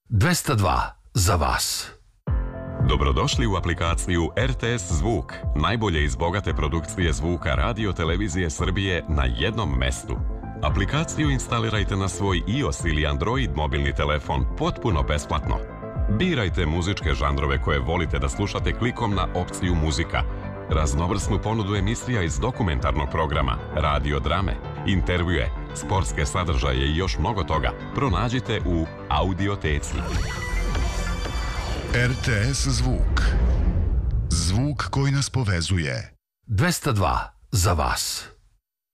202 za vas. Dobrodošli u aplikaciju RTS Zvuk, najbolje iz bogate produkcije zvuka radio televizije Srbije na jednom mestu. Aplikaciju instalirajte na svoj iOS ili Android mobilni telefon potpuno besplatno. Birajte muzičke žanrove koje volite da slušate klikom na opciju muzika. Raznovrsnu ponudu emisija iz dokumentarnog programa, radio drame, intervjue, sportske sadržaje i još mnogo toga pronađite u Audioteci. RTS Zvuk. Zvuk koji nas povezuje. 202 za vas.